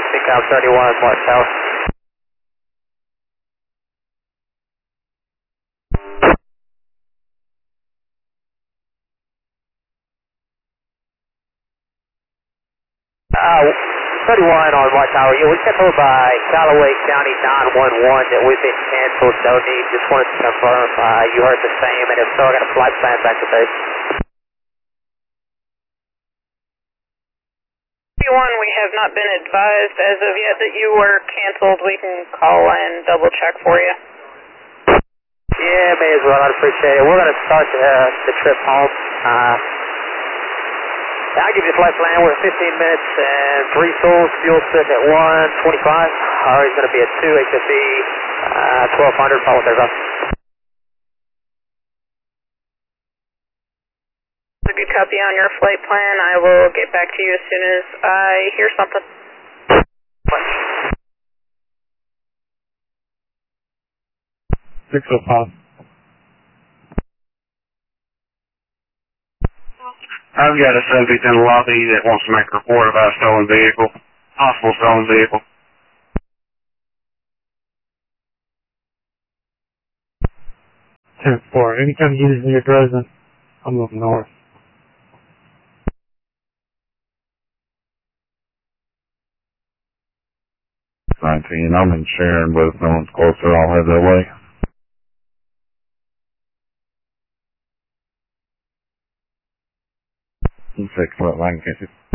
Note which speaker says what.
Speaker 1: Pickup 31, Mark Tower. Uh, 31 on Mark Tower. Yeah, we got told by Callaway County 911 that we've been canceled. No need. Just wanted to confirm you heard the same, and if so, I got a flight plan back to base.
Speaker 2: 31, we have not been advised as of yet that you were canceled. We can call and double check for you.
Speaker 1: Yeah, may as well. I'd appreciate it. We're going to start the trip home. I'll give you the flight plan. We're at 15 minutes and 3 souls. Fuel sitting at 125. Alright, going to be at 2 HFB 1200. Follow there, up.
Speaker 2: A good copy on your flight plan. I will get back to you as soon as I hear something.
Speaker 3: 605.
Speaker 4: I've got a subject in the lobby that wants to make a report about a stolen vehicle, possible stolen vehicle.
Speaker 3: 10-4. Anytime you use your Dresden, I'm moving north.
Speaker 4: 19, I'm in Sharon, but if no one's closer, I'll head that way. You 6 foot, I can catch it.